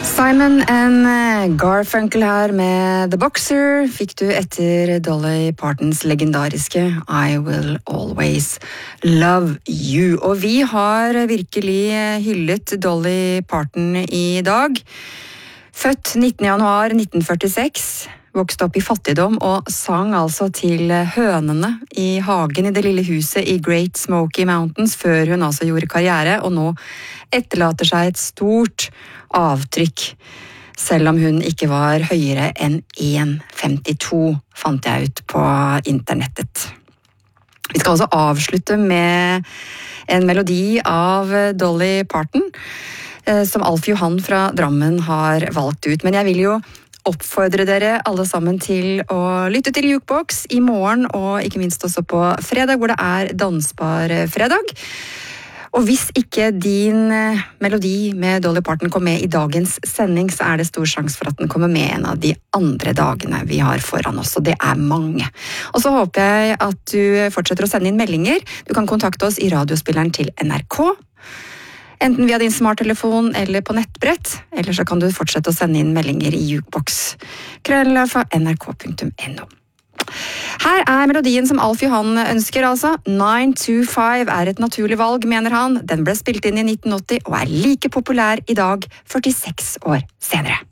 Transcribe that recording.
Simon and Garfunkel her med The Boxer fikk du etter Dolly Partons legendariske I Will Always Love You. Og vi har virkelig hyllet Dolly Parton i dag. Født 19. januar 1946, vokste opp i fattigdom og sang altså til hønene i hagen i det lille huset i Great Smoky Mountains før hun altså gjorde karriere, og nå etterlater seg et stort avtrykk, selv om hun ikke var høyere enn 1,52, fant jeg ut på internettet. Vi skal også avslutte med en melodi av Dolly Parton, som Alf Johan fra Drammen har valgt ut. Men jeg vil jo oppfordre dere alle sammen til å lytte til Jukebox i morgen, og ikke minst også på fredag, hvor det er dansbar fredag. Og hvis ikke din melodi med Dolly Parton kom med i dagens sending, så er det stor sjanse for at den kommer med en av de andre dagene vi har foran oss, og det er mange. Og så håper jeg at du fortsetter å sende inn meldinger. Du kan kontakte oss i radiospilleren til NRK, enten via din smarttelefon eller på nettbrett, eller så kan du fortsette å sende inn meldinger i jukebox@nrk.no. Her er melodien som Alf Johan ønsker, altså. 925 er et naturlig valg, mener han. Den ble spilt inn i 1980 og er like populær i dag, 46 år senere.